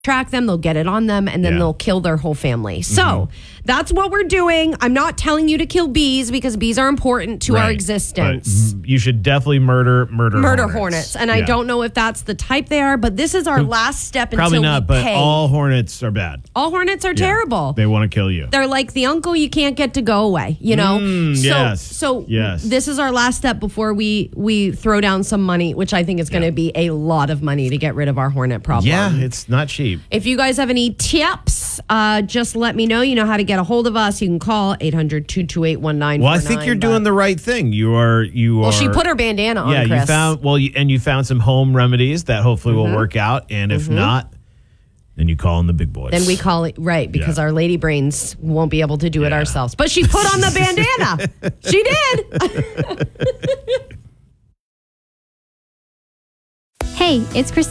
track them, they'll get it on them, and then they'll kill their whole family. So that's what we're doing. I'm not telling you to kill bees because bees are important to our existence. But you should definitely murder hornets. And I don't know if that's the type they are, but this is our last step Probably until not, we but pay. all hornets are bad. All hornets are terrible. They want to kill you. They're like the uncle you can't get to go away, you know? So this is our last step before we throw down some money, which I think is going to be a lot of money to get rid of our hornet problem. Yeah, it's not cheap. If you guys have any tips, just let me know. You know how to get a hold of us. You can call 800-228-1949. Well, I think you're doing the right thing. You are. Well, she put her bandana on, Chris. You found some home remedies that hopefully will work out. And if not, then you call in the big boys. Then we call it, because our lady brains won't be able to do it ourselves. But she put on the bandana. She did. Hey, it's Christine.